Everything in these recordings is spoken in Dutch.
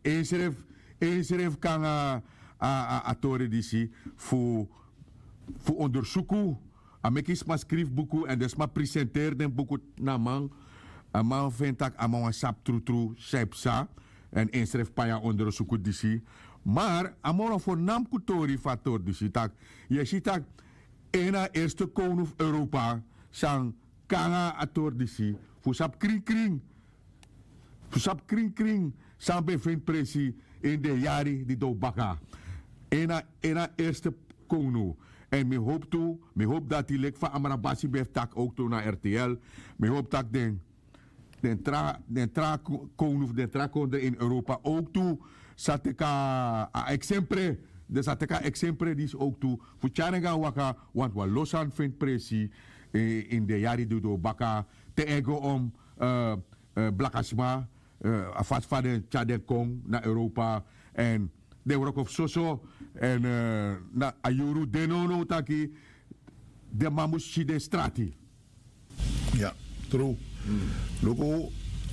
Eens kan atore disi voor onderzoeken. Amikis maar schrijfboeken en dus maar presenteer den boeken naar man. Man vindt dat allemaal een sap tru sepsa en inschrijf pa ja onderzoeken disi. Maar allemaal voor naam kutori factor disi tak. Je ziet dat ena eerste koning van Europa sang kanga ator disi voor sap kring. Voor sap kring sampai vind presi in de jaren die do baka. Ena eerste koning. En me hoop dat die lek van Amarabasi blijft tak ook toe naar RTL. Me hoop dat den tra koning in Europa ook toe. Sateka exemple. De sateka exemple die is ook toe. Voor Tjanega waka, want wat losan vindt presi in de jaren die do baka. Te ego om Blakasma. Vast van de Tjadekong naar Europa. En de work of Soso. En na Ayuru Denono taki. De mamushi de strati. Ja, true. Loco.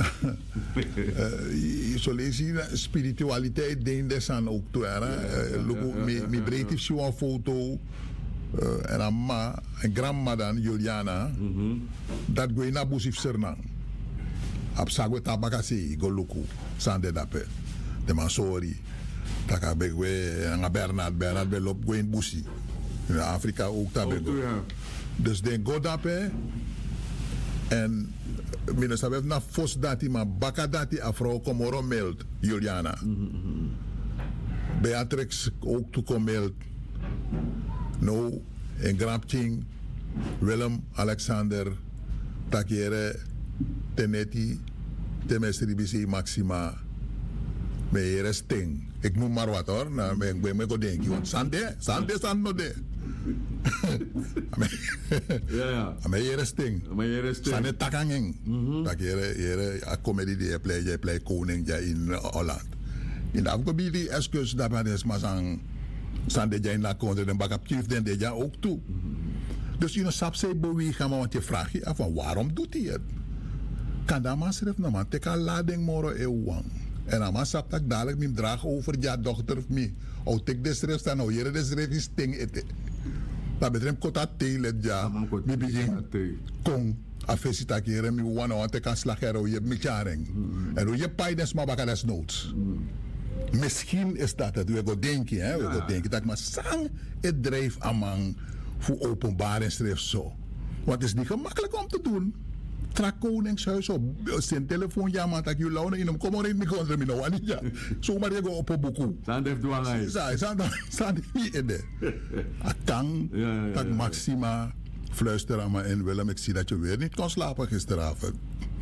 Zo lees je spiritualiteit ding aan ook toe. Loco, me breed is zo'n foto. En een grandma dan, Juliana. Dat goe na busif sernang. Absagwe tabakasi goluku sande dape de mansori taka begwe nga Bernard belop gwen busi in Afrika ook tabego dus den go dape en minister heeft na fos dati ma baka dati afro komoro meld Juliana Beatrix ook to meld no en grapching Willem Alexander takiere teneti temestri bisi maxima me resting ik noem maar wat hoor na me go denki want sande no de ja me resting sande takangeng tak yere a comedy die play koning ja in Holland in afgebied die excuse daar maar is maar sang sande ja in la konde den bakap chief den de ja ook toe dus je sap se bowie gaan maar wat je vraag je af waarom doet hij het kan dat maar schrijven, nou man, teka lading moro eeuwang. En dan maar sap dat dadelijk me draag over ja dochter of me. O tek de schrijf staan, o jere de schrijf is ting ete. Dat betreft kota telet ja, me begin kong. Afesi tak jere me wana want teka slagero je me charing. En hoe je pai des maar bakades notes. Misschien is dat het, we go denken, hè, we go denken dat maar sang het drijf amang voor openbaar schrijf zo. Want het is niet gemakkelijk om te doen. Tra koningshuis op zijn telefoon ja maar dat je laune in hem kom maar in mi kon er nou niet ja zomaar je go op een boek dan heeft doen hij staan niet in de atang dat Maxima fluister aan me in Willem ik zie dat je weer niet kon slapen gisteravond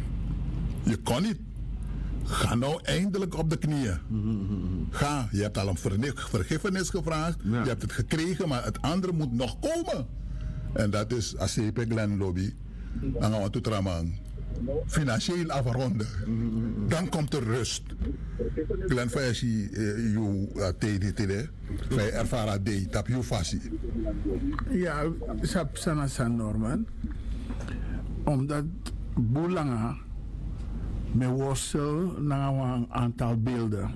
je kon niet ga nou eindelijk op de knieën ga je hebt al een vergiffenis gevraagd je hebt het gekregen maar het andere moet nog komen en dat is ACP Glen Lobby. Dan gaan we toe tramang. Financieel afronden. Dan komt er rust. Glen Fayashi, you TDT, wij ervaren de tap you fasi. Ja, sap sana san Norman. Omdat Boelanga me worstel naar een aantal beelden.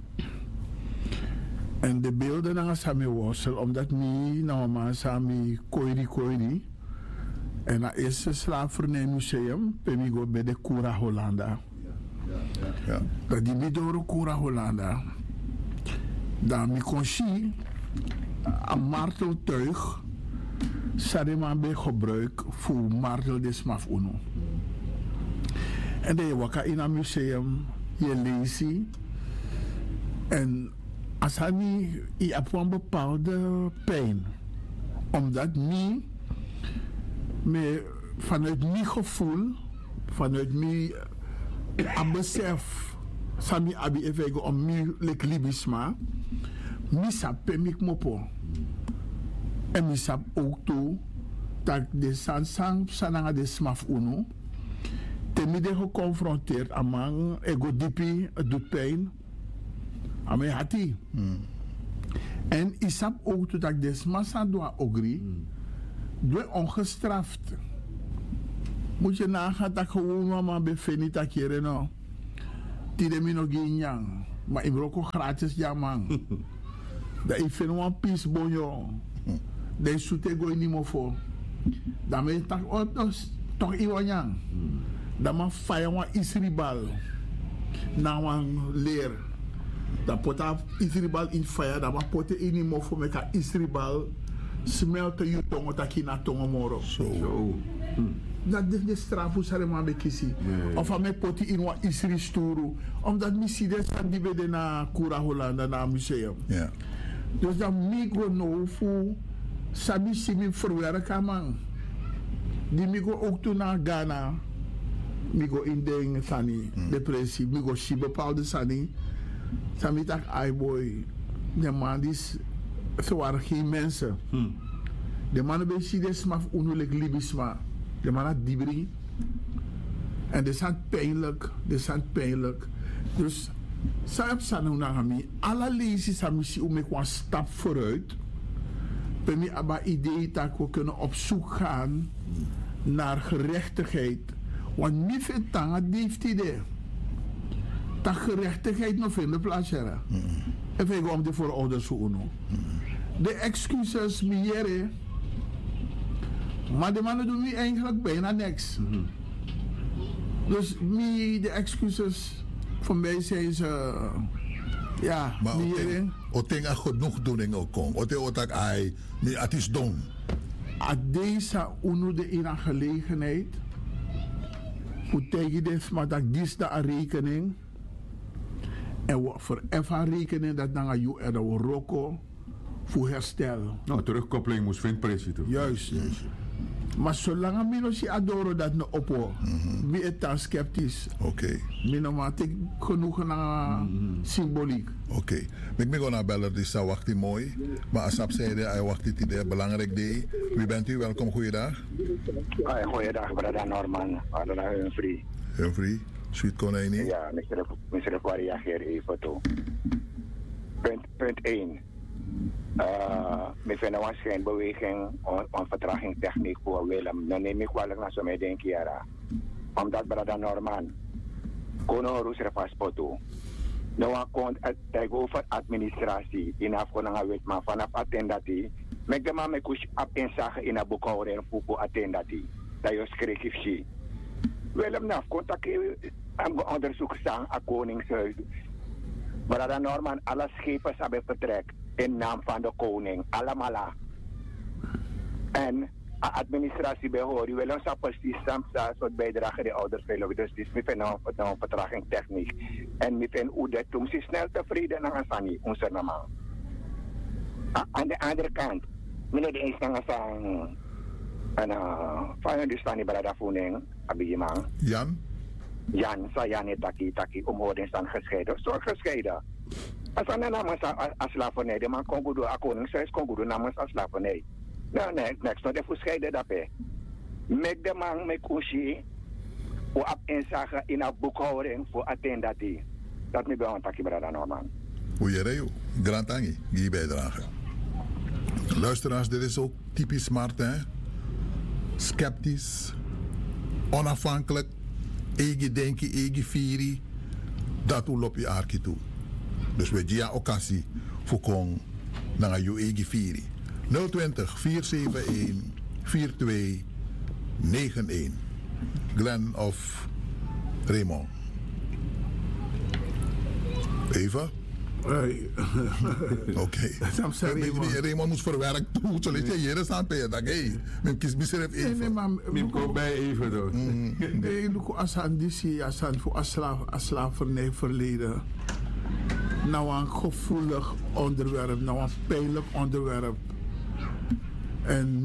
En de beelden naar sami worstel omdat mi nou sami koiri. En het eerste slavernijmuseum, ben ik bij de Cura Hollanda. Dat die midden Cura Hollanda. Dan ik kon zien, een marteltuig, Sarima bij gebruik voor martel de smaf uno. En dan je waka in een museum, je leest. En als hij niet, je hebt een bepaalde pijn. Omdat niet. Maar vanuit mijn gevoel, vanuit mijn besef, sami abi evego om mijn libisma, mi sap ik mopo. En mi sap ook toe dat de sansang sananga de smaf uno, te mi de geconfronteerd amang ego dipi, het doet pijn, aan mijn hati. En ik sap ook toe dat de smasa doa ogri, doe ongestraft. Moet je nagaan dat gewoon mama bevindt dat je no. Die de mino ginyang. Maar ik ook gratis ja man. Dat ik vind een peace bonjo. Dat is zoete gooi niet meer voor. Dan ben je toch iemand yang. Dan man fire wan isribal. Na wan leer. Dan pota isribal in fire. Dan man pote in niet meer voor meka isribal. Smelten je tongo taki na tongo moro. Zo. Dat is de straf voor zijn man bekisi. Of aan mij poti in wat isri sturu. Omdat mi zie des aan die bede na Kura Hollanda na museum. Ja. Dus dan migo no voor sabi si mi verwerken man. Die migo ook toen naar Ghana. Migo in ding sani depressie. Migo si bepaalde sani. Sami tak ai boy. De man is ze waren geen mensen. De mannen bij si des maf unulik libisma. De man had dibri. En dat is pijnlijk. Dus, saap sanu nangami, alle lezers hebben misschien een stap vooruit. Ben je aber idee dat we kunnen op zoek gaan naar gerechtigheid. Want niet veel tijd heeft idee. Dat gerechtigheid nog vinden plaats hebben. En ik om de voorouders te doen. De excuses meer. Maar de mannen doen nu eigenlijk bijna niks. Dus de excuses van mij zijn ze. Ja, maar o ting a genoegdoening ook kom. O ting otak ai, het is dom. A deze uno in een gelegenheid. Hoe tegen dit, maar dat is de rekening. En voor even rekening dat dan je er een roko voor herstel. Nou, terugkoppeling moest vinden, president. Juist. Maar zolang ik zie adoro dat ne oppo, wie het dan sceptisch. Oké. Maar ik genoeg naar symboliek. Oké. Ik ben gewoon naar bellen, dus dat wacht mooi. Maar als ik zei, hij wacht dit idee belangrijk deel. Wie bent u? Welkom, goeiedag. Goeiedag, brother Norman. Humphrey. Humphrey, Sweet Konijnie. Ja, misschien ik reageer even toe. Punt 1. Met een schijnbeweging van vertraging techniek voor Willem. Dan neem ik kwalijk naar zo'n denk jaren. Omdat brother Norman kon roes er paspoort toe. Nou komt het over administratie in afgelopen week, maar vanaf attendati. Met de man met kus op inzage in een boekhouden en voor attendati. Dat je schrik. Willem naf contact aan onderzoek staan aan Koningshuis. Brother Norman, alle schepen hebben vertrek in naam van de koning, allemaal. En administratie behoort, je wil ons precies samen soort bijdrage de ouders veel. Dus dit is een vertraging techniek. En met een hoe toen ze snel tevreden naar Sani, onze naam. Aan de andere kant, meneer de eens naar Sani, en van de Sani Bradavoening, Abiyemang. Jan, Jan taki, omhoorden staan gescheiden. Zorg gescheiden. Als we namens slavernij, de man kon goed doen, koningshuis kon goed doen namens slavernij. Nou, nee, next, nog even scheiden dat hè. Met de man met kushi, voor op inzage in een boekhouding voor attendati. Dat niet bij ons takkie, brada Norman. Hoe je reo, Grand Tangi, die bijdrage. Luisteraars, dit is ook typisch Martin. Sceptisch, onafhankelijk, eigen denken, eigen vieren. Dat loop je aarkie toe. Dus we hebben een occasie voor kon naar je eigen vieren. 020 471 4291. Glenn of Raymond? Eva? Oké. Raymond moest verwerkt. Zo liet je hier staan bij dat hé. Men kiest misschien even. Nee, maar ik kom bij even door. Nee, als aan die zie, als aan voor slavernij verleden. Nou een gevoelig onderwerp, nou een pijnlijk onderwerp. En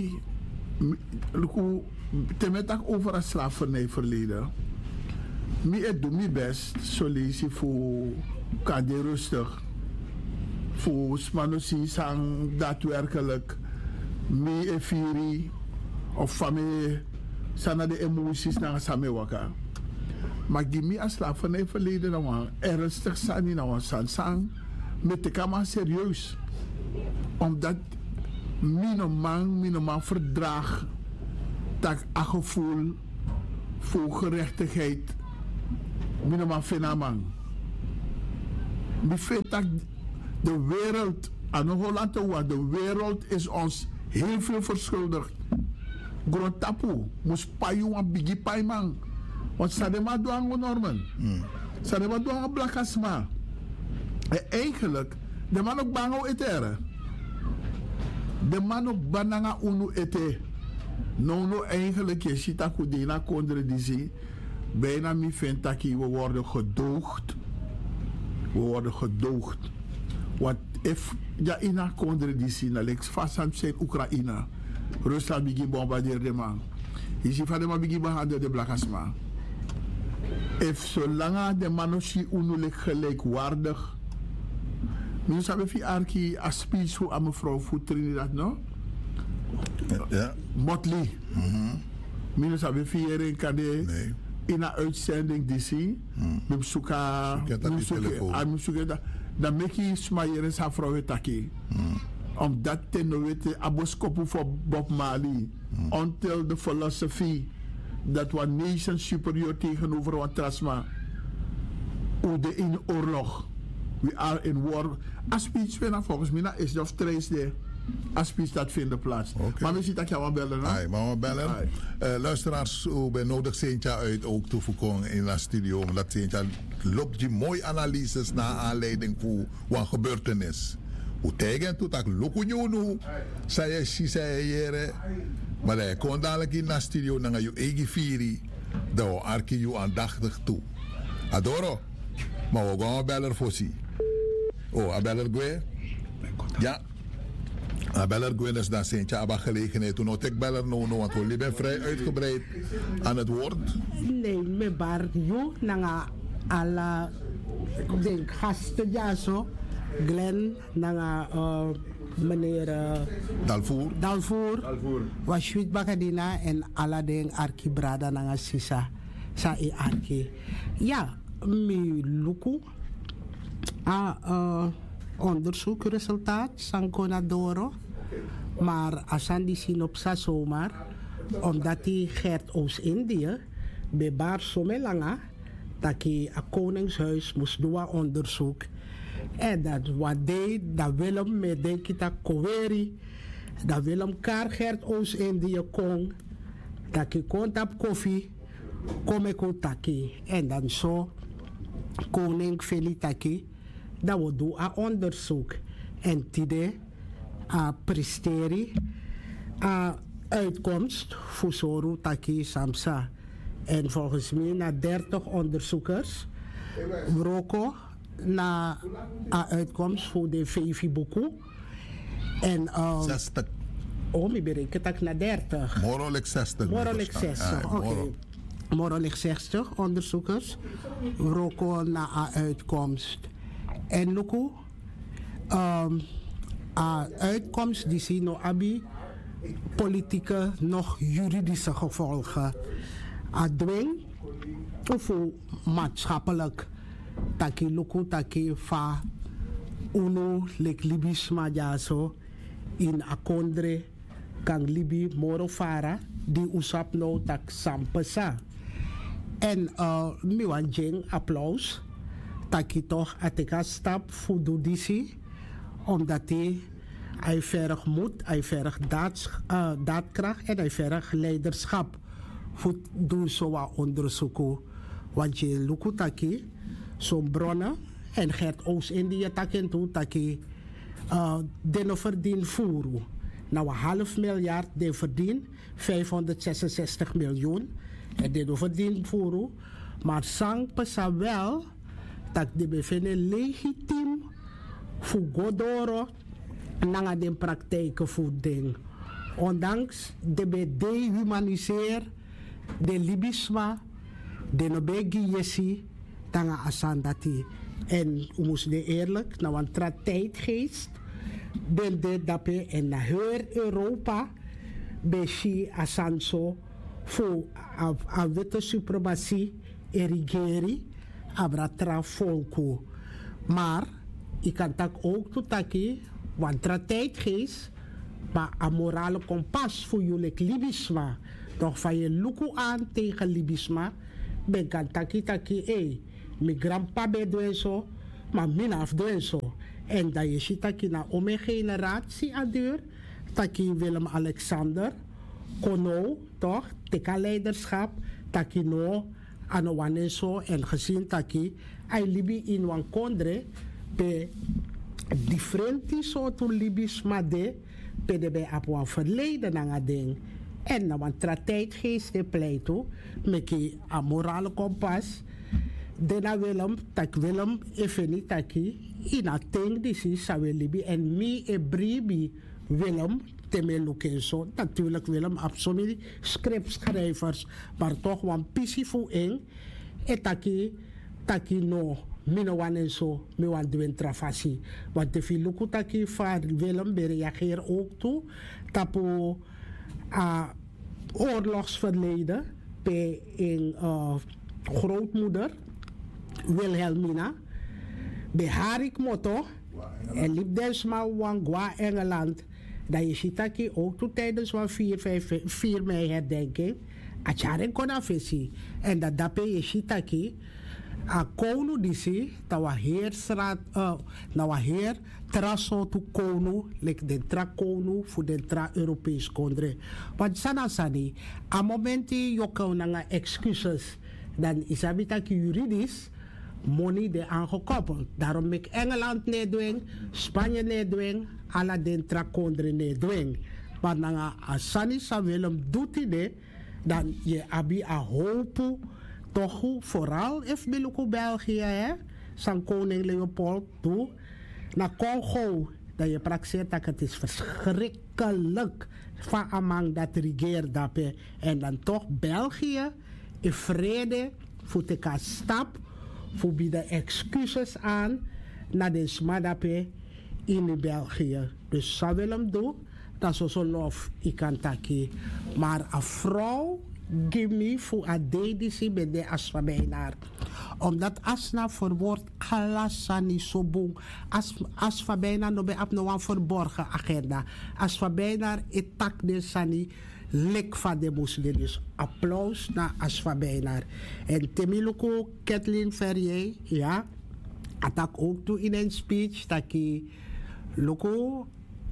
temet ik over het slavernij verleden. Ik doe mijn best, zo lees ik voor kade rustig. Voor smanosi sang daadwerkelijk. Me efiri of familie sana de emoties naar samewaka. Maar die me als slavernij verleden nou ernstig zijn in nou sang met de kamer serieus. Omdat minoman verdraag dat een gevoel voor gerechtigheid minoman fenaman. Ik vind dat de wereld, aan de wereld is ons heel veel verschuldigd. Grond tapu, moest payu aan bigi paiman. Want sadema doang normen. Sadema doang blakasma. En eigenlijk, de man ook bango etere. De man ook bananga unu ete. No eigenlijk, je ziet dat kudina kondre disi. Bijna mi vindt dat we worden gedoogd. We worden gedoogd. Want if ja ina kondre disi, na leks vast aan zijn Oekraïne. Rusland begint bombarderen de man. Je ziet van de man begint behandelen de blakasma. If zolang de man aussi unu gelijkwaardig. Nu hebben we arki a speech voor aan mevrouw voor Trinidad, no? Ja. Motley. Nu hebben we hier een kade in een uitzending DC. We zoeken dan maak je smaaien zijn vrouw taki. Omdat te no weten aboskopu voor Bob Marley. Until the philosophy dat we nation superieur tegenover wat trasma. Hoe de in oorlog. We are in war. Als we iets vinden volgens mij is het of trace als we dat vinden plaats. Okay. Maar we zien dat je wel bellen. Nee, maar we bellen. Luisteraars, we nodig Sintja uit ook toe voor in de studio. Omdat Sintja loopt je mooie analyses naar aanleiding voor wat gebeurtenis. Hoe tegen toe dat lukunjunu, zei je maar hij kon dadelijk in de studio naar je eigen vieri, dat we arki je aandachtig toe. Adoro, maar we gaan bellen voor sie. Oh, beller gue? Ja. Beller gue is dan Sintja Abba gelegenheid. Toen ik beller no, want we zijn vrij uitgebreid aan het woord. Nee, me bar you nanga alla de gasten ja zo. Glenn, nanga meneer Dalvoer, was Sweet Bakadina en Aladdin Arki Brada nanga Sisa, sa e Arki. Ja, mi luku onderzoekresultaat, Sankonadoro, maar asan die sinopsa zomaar, omdat die Gert Oost-Indië, bebaar somelanga, dat hij een koningshuis moest doen onderzoek. En dat wat deed, dat Willem met Denkita Koweri, dat Willem Gert Oost-Indië kon, dat hij kon op koffie, kom ik ook taki. En dan zo, koning Felitaki, dat we doen een onderzoek. En die presteri, uitkomst, voor Soru Taki Samsa. En volgens mij na 30 onderzoekers, Roko, na uitkomst voor de VV-boeken. En 60. Oh, ik bereken dat naar 30. Morelijk 60. Morelijk 60, oké. Morelijk 60 onderzoekers. Roko na uitkomst. En Luku, uitkomst die zien no abi politieke nog juridische gevolgen. Adwing of maatschappelijk. Taki Luku taki fa uno lek libisma jaso in akondre kang libi morofara di usap no tak sampesa. En miwan jeng applaus. Taki toch ateka stap voor dudisi, omdat hij verg moed, hij verg daadkracht en hij verg leiderschap voor doen zo'n onderzoeken. Want je lukt taki, zo'n bronnen en Gert Oost-Indië taken toe taki den verdien voeren. Nou, $500 miljoen, de verdien 566 miljoen en den verdien voeren, maar sang pesa wel dat de bevinden legitiem voor Godoro na de praktijken voor ding. Ondanks de dehumaniseer, de libisma, de nobegi yesi, tanga asandati. En we moesten de eerlijk, nou een tijdgeest, ben de dape en naar heel Europa, beshi asanso voor a witte suprematie erigeri. Abratra volko. Maar ik kan tak ook toetaki, want tra tijdgeest, maar een morale kompas voor jullie libisma. Toch van je luku aan tegen libisma, ben kan taki, mi grandpa bedwe zo, maar min afdoen zo. En dat je ziet dat je na mijn generatie aduur, dat je Willem-Alexander, Kono, toch, teka leiderschap, dat je no aan wane zo en gezien dat je ai libi in wan kondre be differenti soorten libis made be de bij op wan verleden aan ding. En na wan tijdgeest de pleito, met je a morale kompas, dena Willem even niet taki, in a ting die sa we libi en mi e bribi Willem Temelukenso, natuurlijk Willem, absoluut scriptschrijvers, maar toch wan pisi fu eng, taki no, minowan en zo, me wan doen trafasi. Want de filuku taki van Willem bereageer ook toe, tapo oorlogsverleden bij een grootmoeder, Wilhelmina, bij Harik Motto, en liep desma wangwa Engeland. Dat je ziet dat je ook toe tijdens van 4 mei herdenking, at jaren kon afvisie. En dat daarbij je ziet dat je a konu disi, dat we heerstraat, nou we heer traso tu konu, like de tra konu voor de tra Europees kondre. Want sana sani, a momenti je kan nanga excuses, dan is het dat je juridisch money de aangekoppeld. Daarom ik Engeland niet doen, Spanje niet doen, alle den trakondre niet doen. Maar dan Asani sa Willem doet hij dan je abi a hoop toch vooral if Beluku België hè, San koning Leopold toe naar Congo dat je praktiseert dat het is verschrikkelijk van amang dat regeert daarbij en dan toch België in vrede voor te kan stap voor bieden excuses aan naar de smadape in België. Dus zou Willem doen, dat is zo lof ik kan taki. Maar een vrouw give me voor een dedici bij de asfabijnaar. Omdat asna verwoord alasani sobong. Asfabijnaar no bij apno een verborgen agenda. Asfabijnaar etak de sani lek van de moslim. Dus applaus naar Asfabijnaar. En Temiluku Kathleen Ferrier, ja, atak ook toe in een speech dat ik loko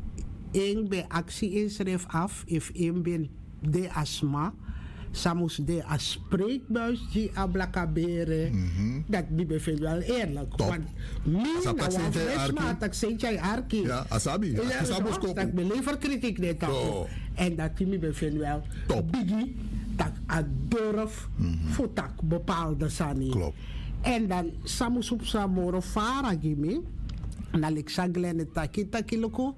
een bij actie inschrijf af, if een ben de asma. Samus de a spreekbuis die a blakabere. Dat vind wel eerlijk. Top. Want mij na wan flesma dat zei jij arki. Ja, asabi. Ja, dat ben liever kritiek net op. En dat die vind wel top. Biggie dat a durf voor tak bepaalde sani. Klopt. En dan Samus op Samoro Fara gimi. Na Alexa Glenn taki loko.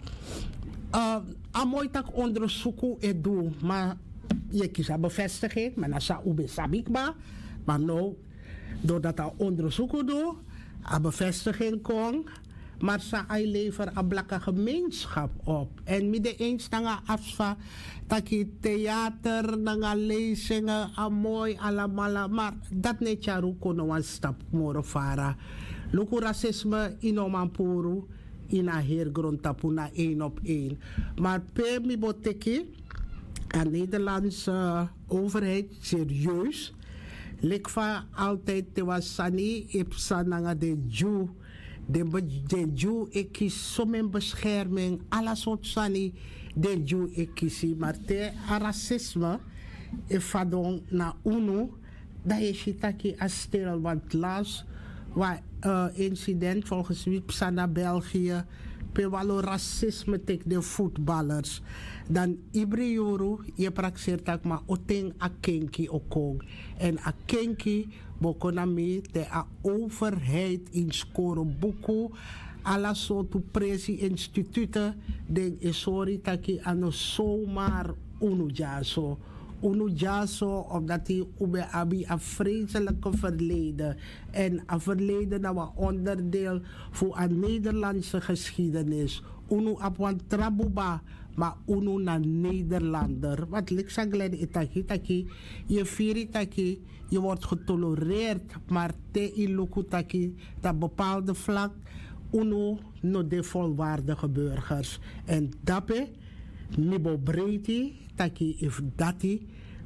Amoy tak onderzoeken en doen, maar je kiest een bevestiging, maar dan zou je sabikba, maar nou, doordat je onderzoeken doet, een bevestiging komt, maar ze leveren een blakke gemeenschap op. En midden eens dan afspraak dat je theater, dan lezingen, mooi allemaal, maar dat net jaru kono een stap moro fara. Luku racisme in Omampuru, in een heergrond tapuna 1 op 1. Maar per mi boteki, de Nederlandse overheid serieus. Likva altijd te was sani ipsananga de Jew. De Jew ikis zo'n bescherming. Alla soort sani de Jew ikisi. Maar te racisme ifadong na UNO. Dat je shitaki astel. Want laatst was incident volgens Wipsa naar België. Pewalo racisme tegen de voetballers. Dan Ibri Yoru, je praktiseert ook maar oteng akenki okong. En akenki bokonami de overheid in scoren boeken. Alla soorten presi-instituten. Den isori taki ano zomaar unujaso. Unujaso omdat hij ube abi een vreselijke verleden. En een verleden dat was onderdeel voor een Nederlandse geschiedenis. Unu apwan trabuba, maar unu na Nederlander. Wat liksa glede itaki, je viritaki, je wordt getolereerd, maar te ilukutaki, dat bepaalde vlak, unu no de volwaardige burgers. En dape, nibo breiti, taki if dati,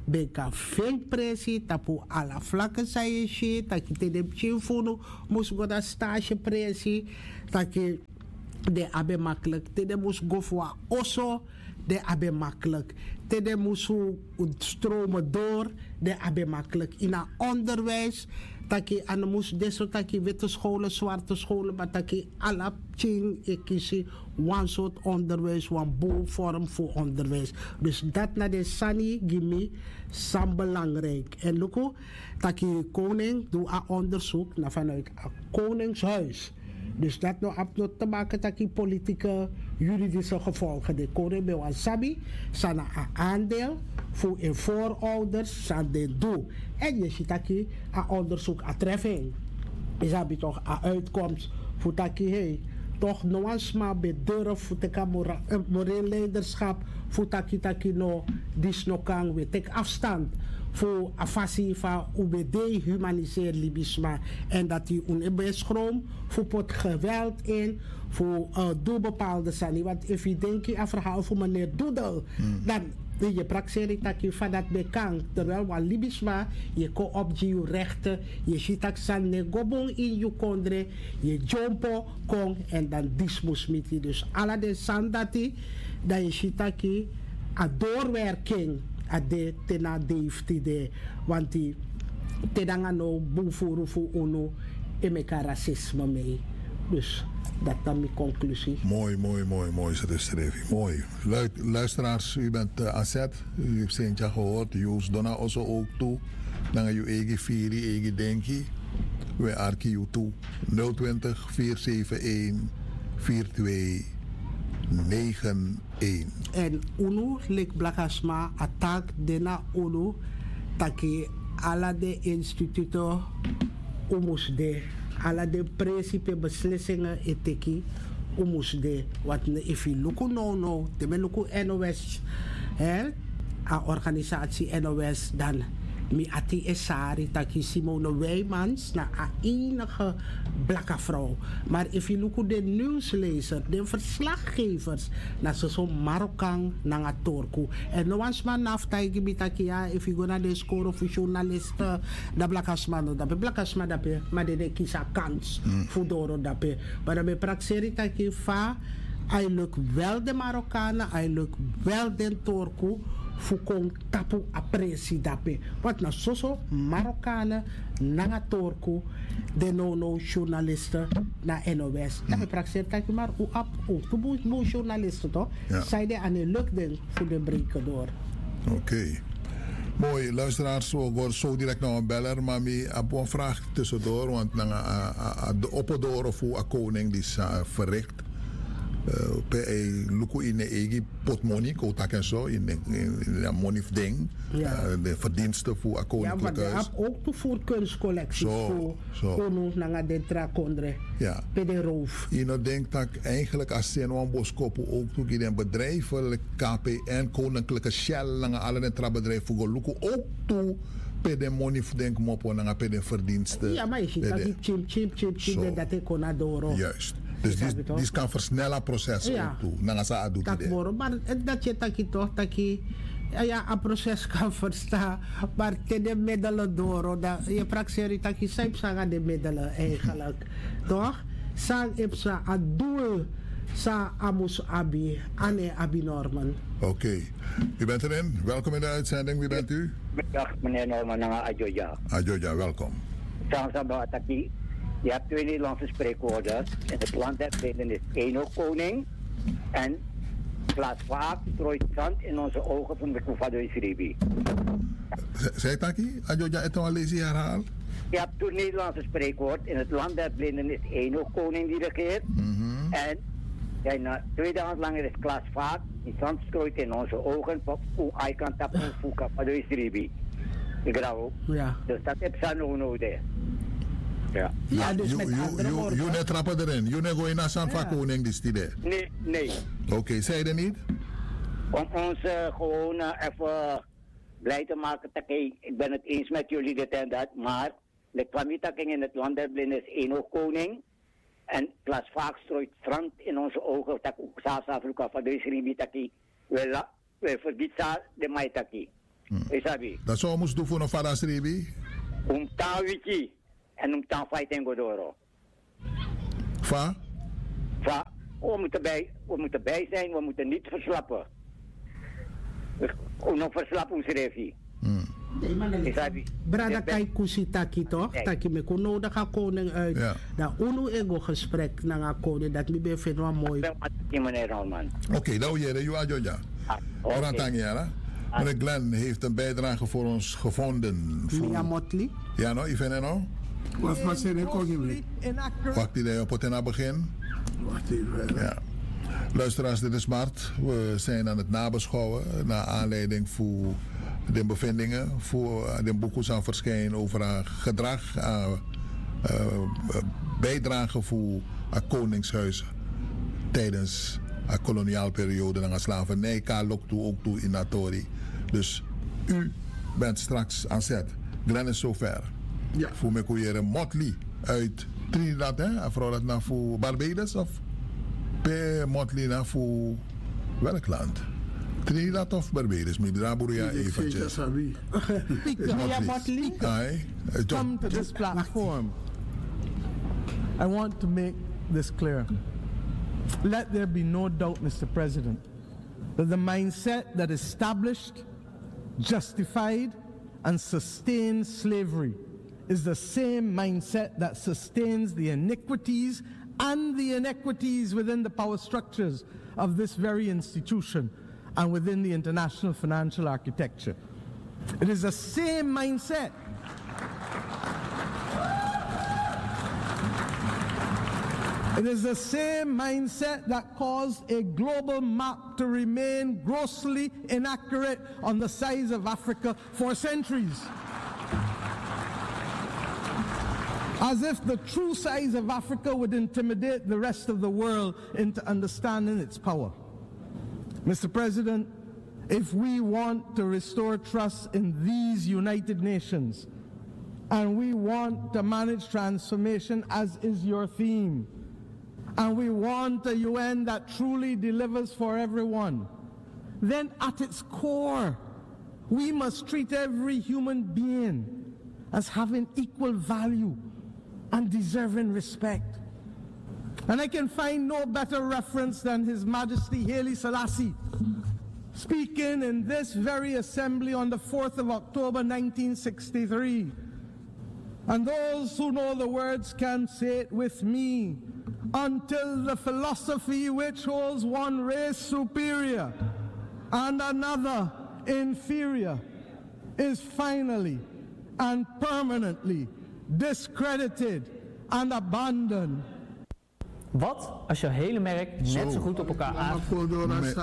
beka veel pressie, tapu alla vlakken zei je shit, dat je te de pchimfuno moest go dat stage pressie, dat je de abe makkelijk, te de moest go voor osso, de abe makkelijk. Te de moest stromen door, de abe makkelijk. In het onderwijs, dat je aan de moest desotaki witte scholen, zwarte scholen, maar dat je alle ching, ik kies one soort onderwijs, one boelvorm voor onderwijs. Dus dat naar de sani, gimme, zijn belangrijk. En look, dat je koning doet een onderzoek naar vanuit het koningshuis. Dus dat nou heeft te maken met die politieke, juridische gevolgen. De koning bij Wasabi, zijn een aandeel voor een voorouders, zijn de doel. En je ziet dat je een onderzoek aan treffing. Is dat toch een uitkomst voor dat je, hey, toch nog eens maar bedurf voor de moreel leiderschap, voor dat je no disnokan, we take afstand. Voor afassie van UBD humaniseer Libisme en dat die onbeschroom voor pot geweld in voor doel bepaalde sani. Want als je denkt aan verhaal voor meneer Doedel, dan je praktijk dat je van dat bekend, terwijl wat Libisme je ko op je rechten, je ziet dat san negobong in je kondre, je jumpo kon en dan dismus met je. Dus alle de san dat je ziet dat je a doorwerking ade tena de want die tenanga no boefuru fu ono emeka racisme mee. Dus dat is mijn conclusie. Mooi, Srevi. Mooi. Luisteraars, u bent aan zet. U heeft Sintja gehoord. Joost Donna also ook toe. Dan ga je eigen vieri, eigen denkie. We arki u toe. 020 471 4291. En uno lek blakasma attack dena uno taki ala de instituten umusde ala de principe beslissingen etiki umusde wat ne ifi luku no de men luku NOS a organisatie NOS dan mi ati esari taki Simone Wijmans na a enige blakke vrouw. Maar if je lukt de nieuwslezer, de verslaggevers, na zo'n Marokkaan na a Torku. En no eens man naftay gibitaki ja, if je go naar de score of journalisten, da blakkasman, da be blakkasman da be, maar de kisa kans voor doro da be. Maar da be praxeri taki fa, eigenlijk wel de Marokkanen, eigenlijk wel de Torku. Fukong tapu apresi dape. Wat na soso Marokkanen, na Torku, de no journalisten na NOS. Dat praxeer kijk maar hoe op, hoe journalisten toch? Zij de aan de lucht voor de breken door. Oké. Mooi, luisteraars, we worden zo direct naar een beller, maar ik heb een vraag tussendoor, want de oppedoor of hoe een koning die is verricht. Luku in de eigen potmoney, kotak en zo, in de money ding, de verdiensten voor een koninklijke huis. Ja, maar ook voor kunstcollecties, voor koning naar de trakondre, bij de roof. Je denkt dat eigenlijk als ze een boskopen ook toe in een bedrijf, KPN, koninklijke Shell, naar alle bedrijven voor Luku ook toe. Pede money denk mopo na pede verdiensten. Ja, maar je ziet dat die chip dat ik kon adoro. Juist. Dus dit kan versnellen het proces ook toe. Nangasa doet het. Maar dat je toch dat je een proces kan verstaan, maar te de middelen door, je praxeert dat je zelf zeggen de middelen eigenlijk, toch? Sang ipsa a doel sa amus abi ane abi Norman. Oké. U bent erin. Welkom in de uitzending. Wie bent u? Dag meneer Norman naar Adjoja. Adjoja, welkom. Je hebt twee Nederlandse spreekwoorden. In het land der blinden is één koning. En plaats vaak strooit zand in onze ogen van de Koufado Isribi. Zeg Taki, Adjoja, het al lezen herhaal? Je hebt twee Nederlandse spreekwoord. In het land der blinden is één koning die regeert. En na tweedehands langer is Klaas vaak die zand strooit in onze ogen van hoe hij kan tappen voor Koufado Isribi. Ik geloof. Ja. Dus dat heb je nog nodig. Ja. Ja, dus met andere woorden. Je net trappen erin. Je net gooien naar San Koning die stide. Nee. Oké, zei je dat niet? Om ons gewoon even blij te maken. Ik ben het eens met jullie dit en dat. Maar de kwamitaking in het land der blinden is één koning. En Klaas vaak strooit strand in onze ogen. Dat ook Sasa Vloeka van deze Ribitaki. We verbieden de Maitaki. Isabi. Dat zou moest doen voor een vadas ribi. Tawiki en taal fighting godoro. Va? We moeten bij zijn, we moeten niet verslappen. Nog verslappen ons revi. Brada kai kusitaki toch? Taki me kono da koning uit. Da uno ego gesprek na koning dat mi be fenwa mooi. Oké, nou jere, you ajoja. Meneer Glenn heeft een bijdrage voor ons gevonden. Meneer Motley? Ja, no, Ivan no? Wat zijn er koning? Wacht die op het begin. Wacht even. Ja. Luisteraars, dit is Mart. We zijn aan het nabeschouwen naar aanleiding voor de bevindingen, voor de boeken zijn verschijnen over haar gedrag, bijdrage voor het koningshuis tijdens de koloniaalperiode en de slavernij, ook toe in Natori. Dus u bent straks aan zet. Glenn is zover. Ja. Voor me koeieren Motley uit Trinidad, hè? Vooral dat naar voor Barbados of per Motley naar voor welk land? Trinidad of Barbados? Midraburia eventjes. Motley. Come to this platform. I want to make this clear. Let there be no doubt, Mr. President, that the mindset that established, justified, and sustains slavery is the same mindset that sustains the iniquities and the inequities within the power structures of this very institution and within the international financial architecture. It is the same mindset. It is the same mindset that caused a global map to remain grossly inaccurate on the size of Africa for centuries. As if the true size of Africa would intimidate the rest of the world into understanding its power. Mr. President, if we want to restore trust in these United Nations, and we want to manage transformation as is your theme, and we want a UN that truly delivers for everyone, then at its core, we must treat every human being as having equal value and deserving respect. And I can find no better reference than His Majesty Haile Selassie speaking in this very assembly on the 4th of October 1963. And those who know the words can say it with me. Until the philosophy which holds one race superior and another inferior is finally and permanently discredited and abandoned. Wat als je hele merk net zo goed op elkaar aanvult?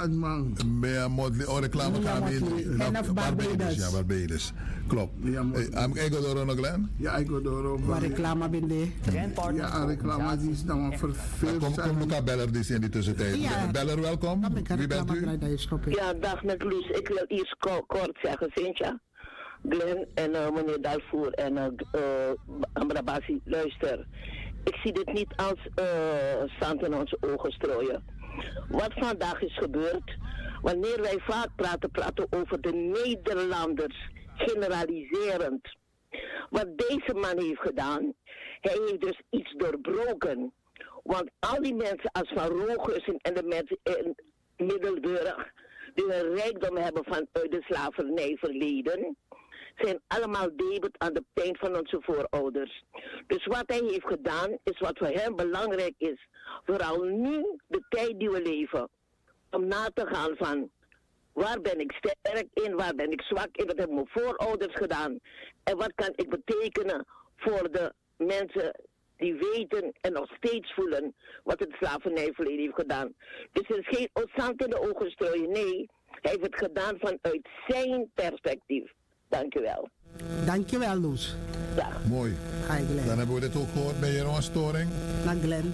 En Barbados. Ja, Barbados. Klopt. Ik ga door nog Glenn? Ja, ik ga door. Waar reclame ben je? Ja, reclame die is dan verveeld. Kom elkaar beller die is in die tussentijd. Beller, welkom. Wie bent u? Ja, dag met Loes. Ik wil iets kort zeggen, Sintja. Glenn en meneer Dalvoer en Ambrabasi, luister. Ik zie dit niet als zand in onze ogen strooien. Wat vandaag is gebeurd, wanneer wij vaak praten over de Nederlanders, generaliserend. Wat deze man heeft gedaan, hij heeft dus iets doorbroken. Want al die mensen als Van Rooghussen en de mensen in Middelburg, die een rijkdom hebben vanuit de slavernijverleden, zijn allemaal debet aan de pijn van onze voorouders. Dus wat hij heeft gedaan, is wat voor hem belangrijk is. Vooral nu, de tijd die we leven. Om na te gaan van, waar ben ik sterk in, waar ben ik zwak in, wat hebben mijn voorouders gedaan. En wat kan ik betekenen voor de mensen die weten en nog steeds voelen wat het slavernijverleden heeft gedaan. Dus er is geen zand in de ogen strooien, nee. Hij heeft het gedaan vanuit zijn perspectief. Dankjewel. Dankjewel, Loes. Ja. Mooi. Dan hebben we dit ook gehoord bij Jeroen Storing. Dank Glenn.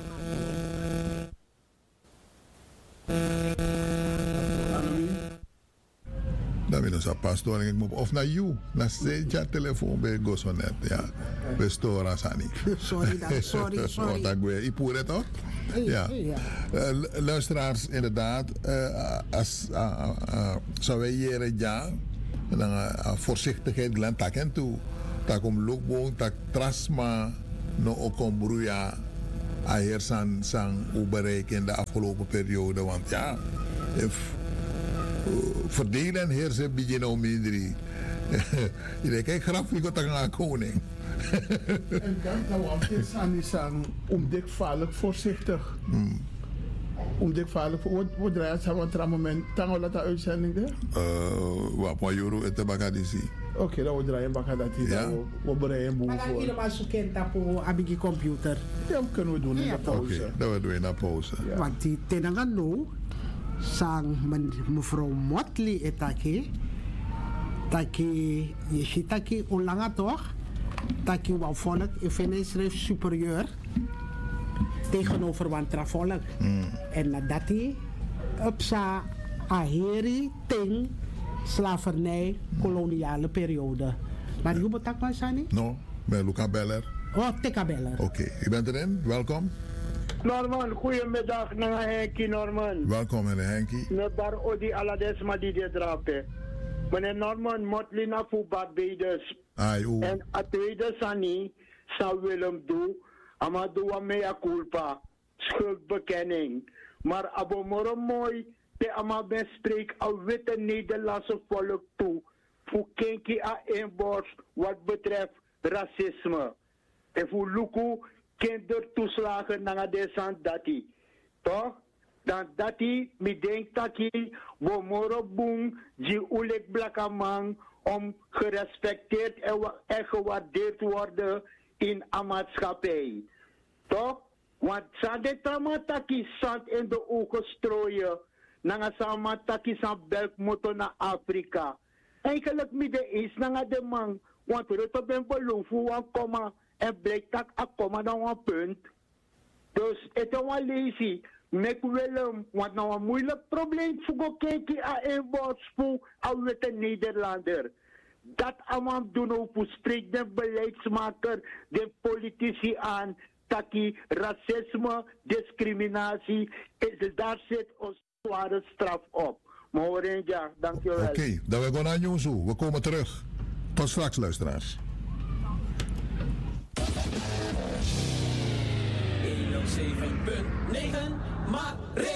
Dan willen ze pas storing. Of naar jou. Naar Seja telefoon bij Gosonet. Ja. Bij Stora Sani. Sorry. Ik poer het toch? Ja. Luisteraars, inderdaad. Als zou wij hier ja. En dan voorzichtigheid glen tak en toe. Tak om loopboom, tak trasma, no ook om broeia. Aher san bereik in de afgelopen periode. Want ja, verdelen en heersen beginnen om minderen. Je denkt, kijk, grafiek wat aan koning. En dan want het is aan ondichtvaarlijk voorzichtig. Ondichtvaarlijk, wat draait het aan het moment? Tango laat de uitzending daar? Wat maar Juro het de bakadisi. Oké, dan we draaien bakadati. Ja. We bereiden een boel voor. Maar dan helemaal zoeken op een computer. Ja, dat kunnen we doen in de pauze. Oké, dat doen we in de pauze. Want die tenangan nu, sang mevrouw Motley etake, taki, je ziet taki onlanga toch? Taki wou volk, ik schreef superieur tegenover wantra volk. En nadat hij op sa aheri ting slavernij, koloniale periode. Maar je moet dat maar zijn? No, met Luca Beller. Oh, Teka Beller. Oké, je bent erin, welkom. Norman, goedemiddag, naar Henkie Norman. Welkom meneer Henkie. Met bar Odi Aladesma die dit drape. Meneer Norman, Motlina voor Barbados. En a tweede sani, zou Willem doen, Amadou mea culpa, schuldbekenning. Maar abomoro mooi, de Amaben spreek al witte Nederlandse volk toe, voor kenki a inborst wat betreft racisme. En voor Luku kindertoeslagen naar deze dati. Toch? Dan dati, mi denk taki, bomoro boom, die ulek blakamang, om gerespecteerd en gewaardeerd worden in een maatschappij. Toch? Want zade tamataki zand in de ogen strooien, nanga samataki san belkmoto naar Afrika. Eigenlijk midden is nanga de man, want Rutte ben beloof voor een komma en blijkt dat een komma dan een punt. Dus het is wel lazy. Mek Willem, want nou een moeilijk probleem voor kijken aan een bordspoel aan witte Nederlander. Dat allemaal doen op spreekt de beleidsmaker, de politici aan, taki racisme, discriminatie, daar zit een zware straf op. Morenja, dankjewel. Oké, dan we gaan naar nieuws toe. We komen terug. Tot straks, luisteraars. 107.9 maar